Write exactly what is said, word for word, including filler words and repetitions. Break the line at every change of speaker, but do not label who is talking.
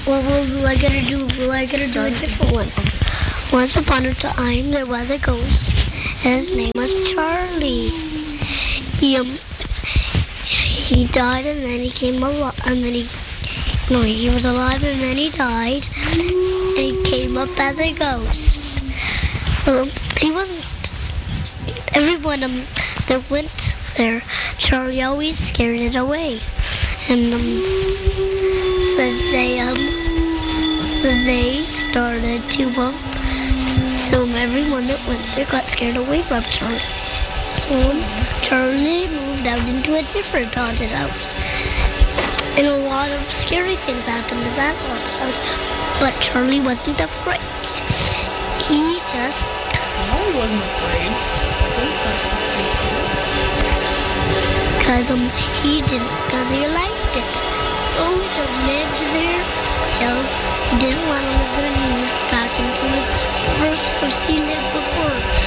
What will I gotta do? Well, I gotta do a different one. Once upon a time, there was a ghost. His name was Charlie. He um, he died and then he came alive, and then he no, he was alive and then he died, and he came up as a ghost. Um, he wasn't. Everyone um that went there, Charlie always scared it away, and um, so they um, so they started to um, so everyone that went there got scared away from Charlie. So Charlie moved out into a different haunted house, and a lot of scary things happened in that haunted house. But Charlie wasn't afraid. He just
Charlie wasn't afraid.
Because um, he didn't, because he liked it. So he just lived there till he didn't want to live there and he moved back into his first house he lived before.